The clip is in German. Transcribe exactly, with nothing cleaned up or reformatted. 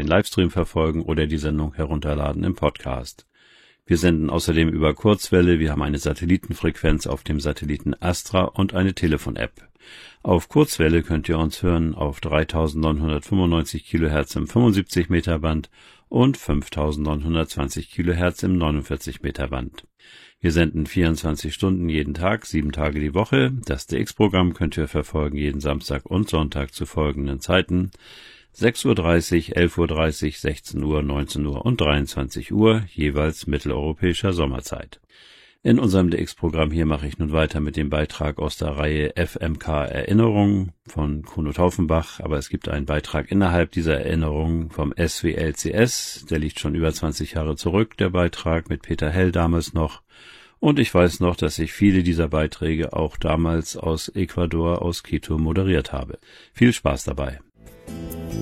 den Livestream verfolgen oder die Sendung herunterladen im Podcast. Wir senden außerdem über Kurzwelle, wir haben eine Satellitenfrequenz auf dem Satelliten Astra und eine Telefon-App. Auf Kurzwelle könnt ihr uns hören auf dreitausendneunhundertfünfundneunzig Kilohertz im fünfundsiebzig Meter Band und fünftausendneunhundertzwanzig Kilohertz im neunundvierzig Meter Band. Wir senden vierundzwanzig Stunden jeden Tag, sieben Tage die Woche. Das D X-Programm könnt ihr verfolgen jeden Samstag und Sonntag zu folgenden Zeiten: sechs Uhr dreißig, elf Uhr dreißig, sechzehn Uhr, neunzehn Uhr und dreiundzwanzig Uhr, jeweils mitteleuropäischer Sommerzeit. In unserem D X-Programm hier mache ich nun weiter mit dem Beitrag aus der Reihe F M K Erinnerungen von Kuno Taufenbach, aber es gibt einen Beitrag innerhalb dieser Erinnerungen vom S W L C S, der liegt schon über zwanzig Jahre zurück, der Beitrag mit Peter Hell damals noch. Und ich weiß noch, dass ich viele dieser Beiträge auch damals aus Ecuador, aus Quito moderiert habe. Viel Spaß dabei.